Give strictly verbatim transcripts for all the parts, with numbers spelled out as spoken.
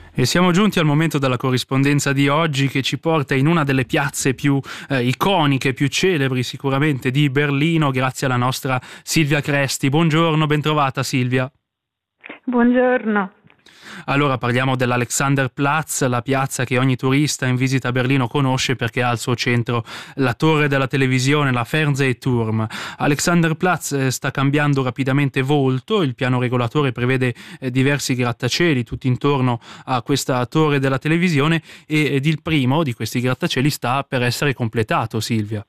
E siamo giunti al momento della corrispondenza di oggi, che ci porta in una delle piazze più eh, iconiche, più celebri sicuramente di Berlino, grazie alla nostra Silvia Cresti. Buongiorno, bentrovata Silvia. Buongiorno. Allora parliamo dell'Alexanderplatz, la piazza che ogni turista in visita a Berlino conosce perché ha al suo centro la torre della televisione, la Fernsehturm. Alexanderplatz eh, sta cambiando rapidamente volto, il piano regolatore prevede eh, diversi grattacieli tutti intorno a questa torre della televisione e, ed il primo di questi grattacieli sta per essere completato, Silvia.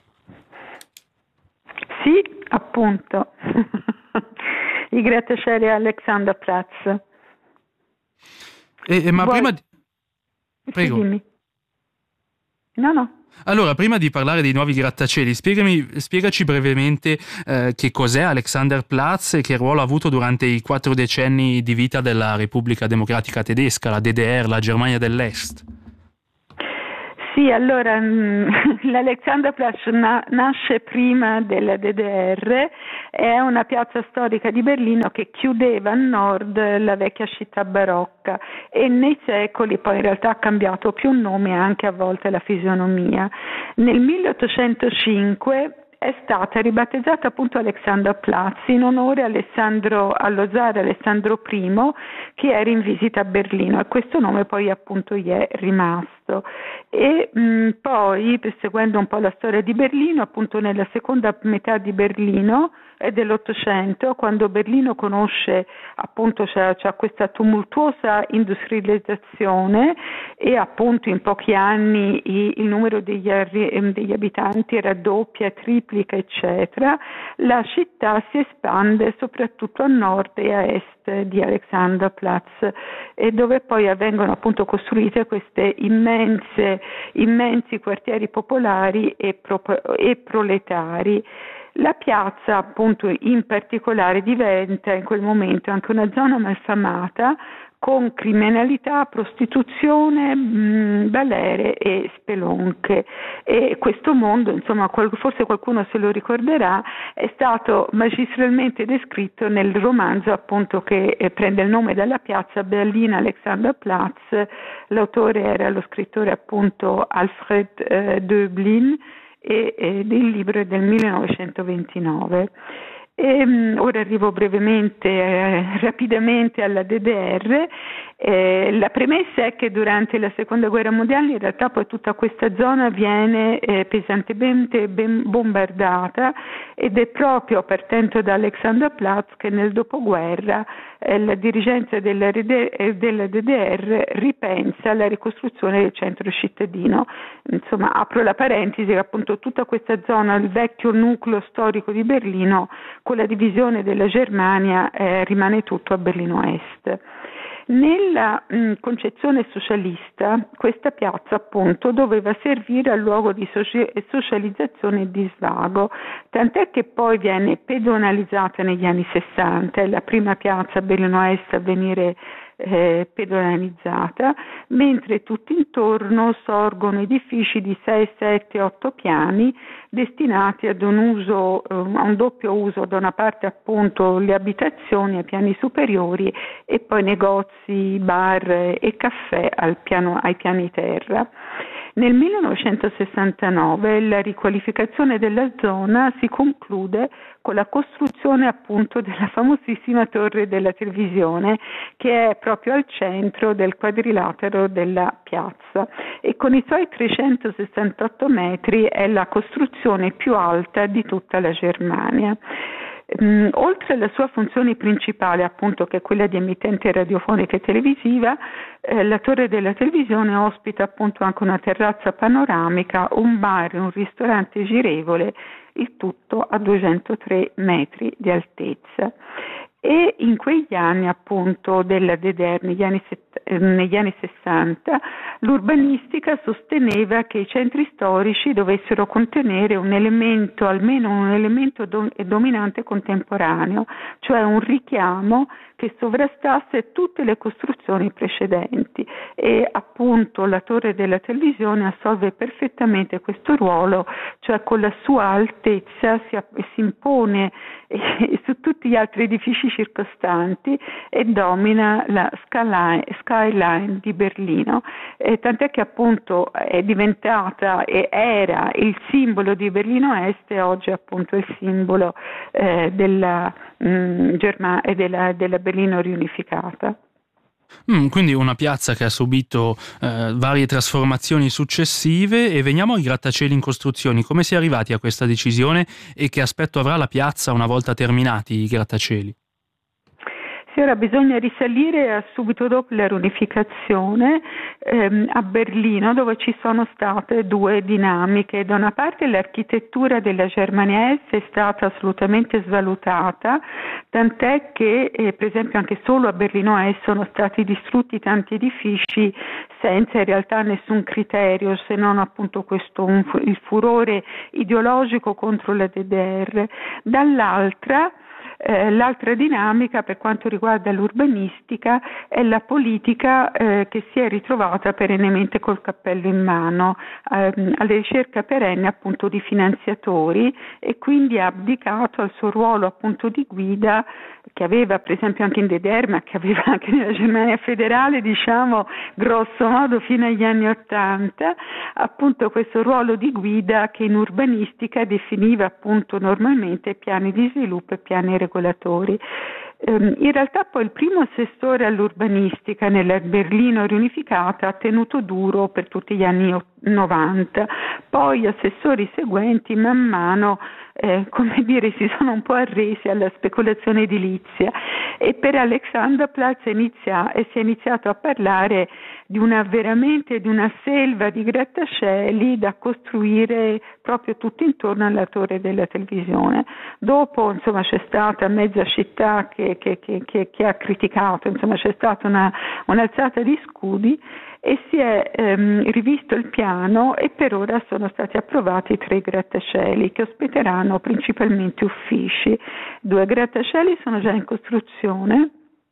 Sì, appunto, i grattacieli Alexanderplatz. E, e, ma Vuoi... prima di... Prego. Sì, dimmi. No, no. Allora, prima di parlare dei nuovi grattacieli, spiegami, spiegaci brevemente eh, che cos'è Alexanderplatz e che ruolo ha avuto durante i quattro decenni di vita della Repubblica Democratica Tedesca, la D D R, la Germania dell'Est. Sì, allora l'Alexanderplatz na- nasce prima della D D R, è una piazza storica di Berlino che chiudeva a nord la vecchia città barocca e nei secoli poi in realtà ha cambiato più nome e anche a volte la fisionomia. Nel milleottocentocinque è stata ribattezzata appunto Alexanderplatz in onore Alessandro, allo zar Alessandro I, che era in visita a Berlino, e questo nome poi appunto gli è rimasto. E mh, poi, seguendo un po' la storia di Berlino, appunto nella seconda metà di Berlino e dell'Ottocento, quando Berlino conosce appunto c'è, c'è questa tumultuosa industrializzazione e appunto in pochi anni i, il numero degli, degli abitanti raddoppia, triplica eccetera, la città si espande soprattutto a nord e a est di Alexanderplatz, e dove poi avvengono appunto costruite queste immense immensi quartieri popolari e, pro, e proletari. La piazza appunto in particolare diventa in quel momento anche una zona malfamata con criminalità, prostituzione, mh, balere e spelonche, e questo mondo, insomma, qual- forse qualcuno se lo ricorderà, è stato magistralmente descritto nel romanzo appunto che eh, prende il nome dalla piazza, Berlin Alexanderplatz. L'autore era lo scrittore appunto Alfred eh, Döblin, e, e il libro è del millenovecentoventinove. E, um, ora arrivo brevemente, eh, rapidamente alla D D R. Eh, la premessa è che durante la seconda guerra mondiale in realtà poi tutta questa zona viene eh, pesantemente ben bombardata, ed è proprio partendo da Alexanderplatz che nel dopoguerra eh, la dirigenza della, della D D R ripensa alla ricostruzione del centro cittadino. Insomma, apro la parentesi, appunto tutta questa zona, il vecchio nucleo storico di Berlino, con la divisione della Germania eh, rimane tutto a Berlino Est. Nella mh, concezione socialista questa piazza appunto doveva servire a luogo di soci- socializzazione e di svago, tant'è che poi viene pedonalizzata negli anni sessanta, è la prima piazza a Berlino Est a venire eh, pedonalizzata, mentre tutto intorno sorgono edifici di sei, sette, otto piani destinati ad un uso, eh, a un doppio uso, da una parte appunto le abitazioni ai piani superiori e poi negozi, bar e caffè al piano, ai piani terra. Nel millenovecentosessantanove la riqualificazione della zona si conclude con la costruzione appunto della famosissima torre della televisione, che è proprio al centro del quadrilatero della piazza, e con i suoi trecentosessantotto metri è la costruzione più alta di tutta la Germania. Um, oltre alla sua funzione principale, appunto, che è quella di emittente radiofonica e televisiva, eh, la torre della televisione ospita appunto anche una terrazza panoramica, un bar e un ristorante girevole, il tutto a duecentotré metri di altezza. E in quegli anni appunto della D D R, negli anni, set, eh, negli anni sessanta, l'urbanistica sosteneva che i centri storici dovessero contenere un elemento, almeno un elemento do, dominante contemporaneo, cioè un richiamo che sovrastasse tutte le costruzioni precedenti, e appunto la torre della televisione assolve perfettamente questo ruolo, cioè con la sua altezza si, si impone eh, su tutti gli altri edifici circostanti e domina la skyline, skyline di Berlino, eh, tant'è che appunto è diventata e era il simbolo di Berlino Est e oggi appunto il simbolo eh, della, mh, Germa- della, della Berlino riunificata. Mm, quindi una piazza che ha subito eh, varie trasformazioni successive. E veniamo ai grattacieli in costruzione. Come si è arrivati a questa decisione e che aspetto avrà la piazza una volta terminati i grattacieli? Sì, ora bisogna risalire a subito dopo la riunificazione ehm, a Berlino, dove ci sono state due dinamiche. Da una parte l'architettura della Germania Est è stata assolutamente svalutata, tant'è che eh, per esempio anche solo a Berlino Est sono stati distrutti tanti edifici senza in realtà nessun criterio, se non appunto questo un, il furore ideologico contro la D D R. Dall'altra Eh, l'altra dinamica per quanto riguarda l'urbanistica è la politica eh, che si è ritrovata perennemente col cappello in mano, ehm, alla ricerca perenne appunto di finanziatori, e quindi ha abdicato al suo ruolo appunto di guida che aveva per esempio anche in D D R, ma che aveva anche nella Germania federale, diciamo grosso modo fino agli anni Ottanta, appunto questo ruolo di guida che in urbanistica definiva appunto normalmente piani di sviluppo e piani regolatori. In realtà poi il primo assessore all'urbanistica nella Berlino riunificata ha tenuto duro per tutti gli anni novanta, poi gli assessori seguenti man mano eh, come dire, si sono un po' arresi alla speculazione edilizia, e per Alexanderplatz inizia, e si è iniziato a parlare di una veramente di una selva di grattacieli da costruire proprio tutto intorno alla torre della televisione. Dopo insomma c'è stata mezza città che, che, che, che, che ha criticato, insomma c'è stata una, un'alzata di scudi e si è ehm, rivisto il piano, e per ora sono stati approvati tre grattacieli che ospiteranno principalmente uffici. Due grattacieli sono già in costruzione.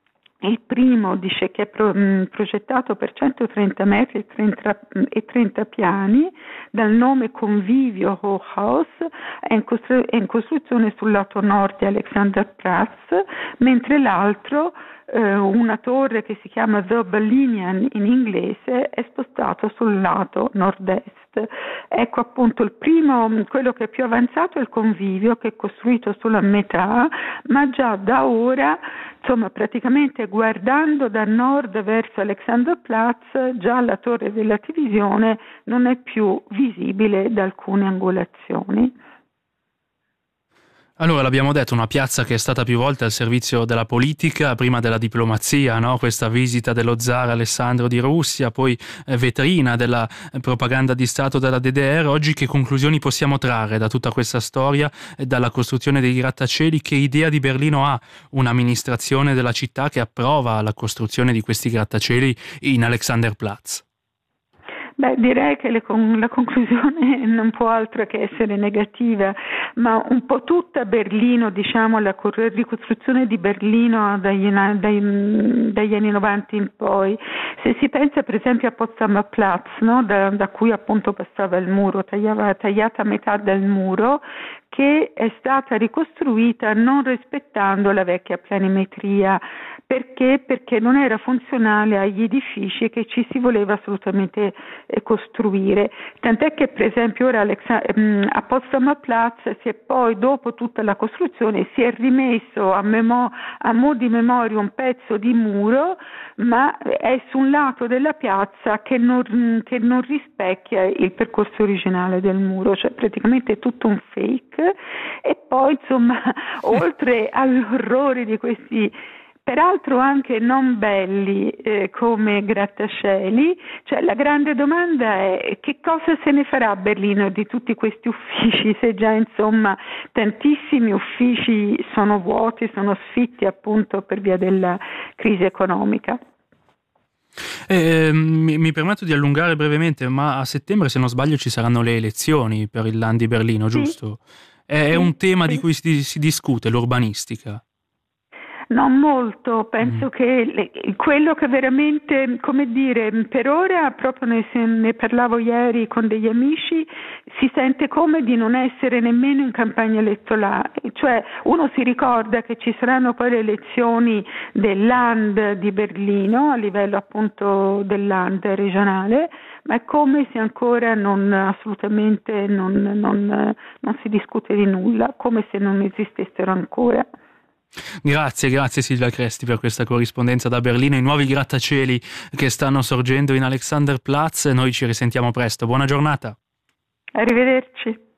Il primo dice che è pro, mh, progettato per centotrenta metri e trenta, e trenta piani, dal nome Convivio Hochhaus, è in, costru- è in costruzione sul lato nord di Alexanderplatz, mentre l'altro, eh, una torre che si chiama The Berlinian in inglese, è spostato sul lato nord-est. Ecco appunto il primo, quello che è più avanzato è il Convivio, che è costruito solo a metà, ma già da ora, insomma praticamente guardando da nord verso Alexanderplatz, già la torre della televisione non è più visibile da alcune angolazioni. Allora, l'abbiamo detto, una piazza che è stata più volte al servizio della politica, prima della diplomazia, no? Questa visita dello zar Alessandro di Russia, poi eh, vetrina della eh, propaganda di Stato della D D R. Oggi che conclusioni possiamo trarre da tutta questa storia e dalla costruzione dei grattacieli? Che idea di Berlino ha un'amministrazione della città che approva la costruzione di questi grattacieli in Alexanderplatz? Beh, direi che le con- la conclusione non può altro che essere negativa, ma un po' tutta Berlino, diciamo, la cor- ricostruzione di Berlino dagli, dai, dagli anni novanta in poi, se si pensa per esempio a Potsdamer Platz, no? da, da cui appunto passava il muro, tagliava, tagliata a metà del muro, che è stata ricostruita non rispettando la vecchia planimetria. Perché? Perché non era funzionale agli edifici che ci si voleva assolutamente eh, costruire. Tant'è che per esempio ora Alexa- ehm, a Potsdamer Platz si è poi, dopo tutta la costruzione, si è rimesso a, memo- a mo' di memoria un pezzo di muro, ma è su un lato della piazza che non, che non rispecchia il percorso originale del muro, cioè praticamente è tutto un fake. E poi insomma, oltre all'orrore di questi peraltro anche non belli eh, come grattacieli, cioè la grande domanda è che cosa se ne farà a Berlino di tutti questi uffici, se già insomma tantissimi uffici sono vuoti, sono sfitti appunto per via della crisi economica. Eh, mi, mi permetto di allungare brevemente, ma a settembre, se non sbaglio, ci saranno le elezioni per il Land di Berlino, giusto? Sì. È, sì, è un tema sì. di cui si, si discute, l'urbanistica. Non molto, penso Mm. che le- quello che veramente, come dire, per ora, proprio ne, se- ne parlavo ieri con degli amici, si sente come di non essere nemmeno in campagna elettorale, cioè uno si ricorda che ci saranno poi le elezioni del Land di Berlino, a livello appunto del Land regionale, ma è come se ancora non, assolutamente non, non, non si discute di nulla, come se non esistessero ancora. Grazie, grazie Silvia Cresti per questa corrispondenza da Berlino, i nuovi grattacieli che stanno sorgendo in Alexanderplatz. Noi ci risentiamo presto, buona giornata. Arrivederci.